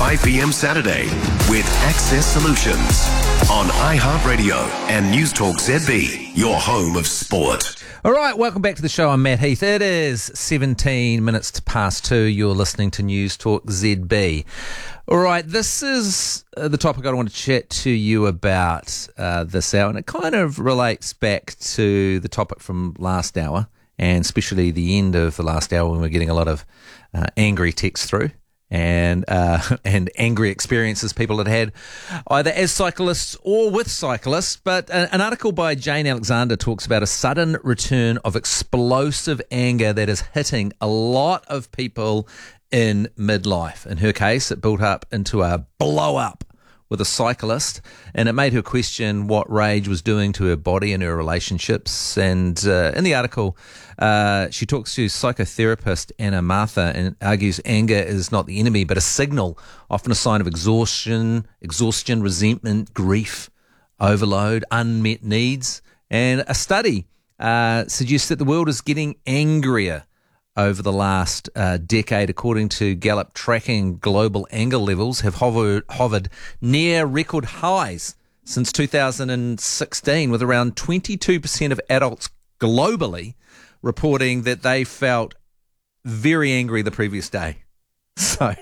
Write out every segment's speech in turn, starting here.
5 p.m. Saturday with Access Solutions on iHeartRadio and News Talk ZB, your home of sport. All right, welcome back to the show. I'm Matt Heath. It is 17 minutes to past 2. You're listening to News Talk ZB. All right, this is the topic I want to chat to you about this hour, and it kind of relates back to the topic from last hour, and especially the end of the last hour when we're getting a lot of angry texts through. And angry experiences people had either as cyclists or with cyclists. But an article by Jane Alexander talks about a sudden return of explosive anger that is hitting a lot of people in midlife. In her case, it built up into a blow-up with a cyclist, and it made her question what rage was doing to her body and her relationships. And in the article, she talks to psychotherapist Anna Martha and argues anger is not the enemy, but a signal, often a sign of exhaustion, resentment, grief, overload, unmet needs. And a study suggests that the world is getting angrier over the last decade. According to Gallup tracking, global anger levels have hovered near record highs since 2016, with around 22% of adults globally reporting that they felt very angry the previous day. So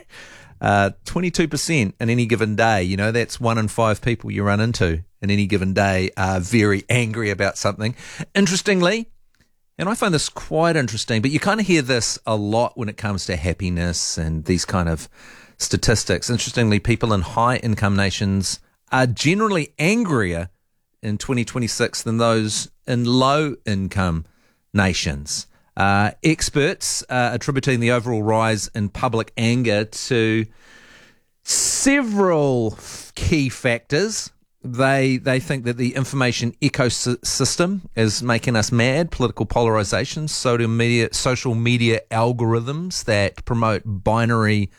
22% in any given day, you know, that's 1 in 5 people you run into in any given day are very angry about something. Interestingly, and I find this quite interesting, but you kind of hear this a lot when it comes to happiness and these kind of statistics. Interestingly, people in high-income nations are generally angrier in 2026 than those in low-income nations. Experts are attributing the overall rise in public anger to several key factors. They think that the information ecosystem is making us mad, political polarization, social media algorithms that promote binary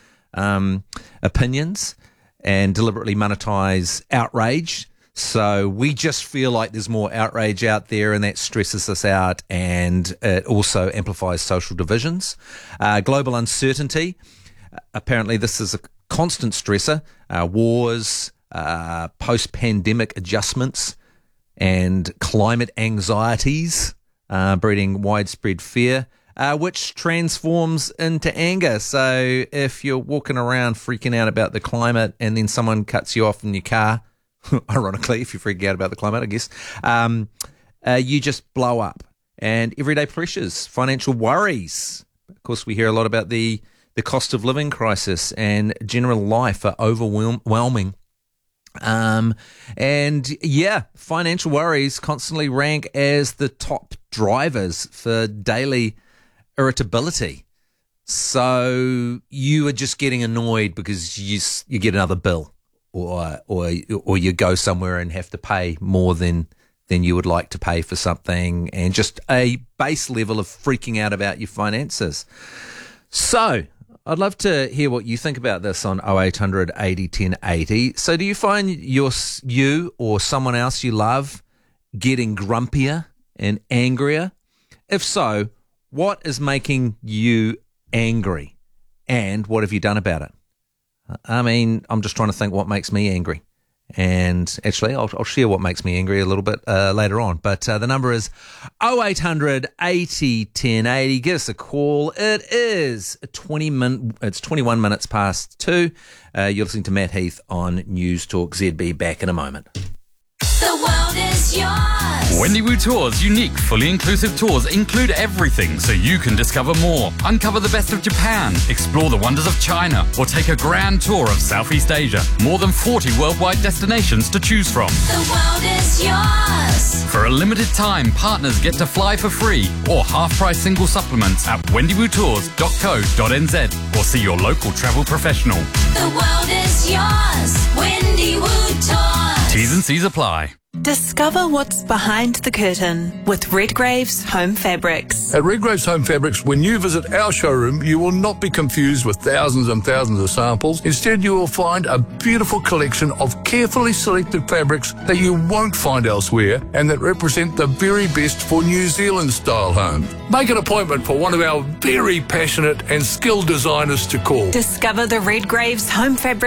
opinions and deliberately monetize outrage. So we just feel like there's more outrage out there, and that stresses us out, and it also amplifies social divisions. Global uncertainty. Apparently this is a constant stressor. Wars, post-pandemic adjustments, and climate anxieties breeding widespread fear, which transforms into anger. So if you're walking around freaking out about the climate and then someone cuts you off in your car, ironically, if you're freaking out about the climate, I guess, you just blow up. And everyday pressures, financial worries. Of course, we hear a lot about the cost of living crisis, and general life are overwhelming. And yeah, financial worries constantly rank as the top drivers for daily irritability. So you are just getting annoyed because you get another bill, or you go somewhere and have to pay more than you would like to pay for something, and just a base level of freaking out about your finances. So I'd love to hear what you think about this on 0800 80 10 80. So do you find you or someone else you love getting grumpier and angrier? If so, what is making you angry, and what have you done about it? I mean, I'm just trying to think what makes me angry. And actually, I'll share what makes me angry a little bit later on. But the number is 0800 80 10 80. Give us a call. It is 21 minutes past 2. You're listening to Matt Heath on News Talk ZB. Back in a moment. The world is yours. Wendiwoo Tours' unique, fully inclusive tours include everything so you can discover more. Uncover the best of Japan, explore the wonders of China, or take a grand tour of Southeast Asia. More than 40 worldwide destinations to choose from. The world is yours. For a limited time, partners get to fly for free or half-price single supplements at wendiwootours.co.nz, or see your local travel professional. The world is yours. Wendiwoo Tours. T's and C's apply. Discover what's behind the curtain with Redgrave's Home Fabrics. At Redgrave's Home Fabrics, when you visit our showroom, you will not be confused with thousands and thousands of samples. Instead, you will find a beautiful collection of carefully selected fabrics that you won't find elsewhere and that represent the very best for New Zealand-style homes. Make an appointment for one of our very passionate and skilled designers to call. Discover the Redgrave's Home Fabrics